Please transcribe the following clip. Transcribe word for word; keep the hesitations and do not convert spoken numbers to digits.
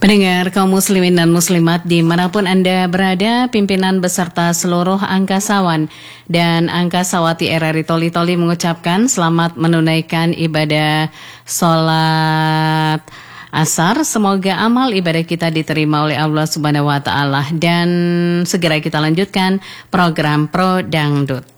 Pendengar kaum muslimin dan muslimat dimanapun Anda berada, pimpinan beserta seluruh angkasawan dan angkasawati R R I Toli Toli mengucapkan selamat menunaikan ibadah sholat asar. Semoga amal ibadah kita diterima oleh Allah Subhanahu wa Ta'ala. Dan segera kita lanjutkan program Pro Dangdut.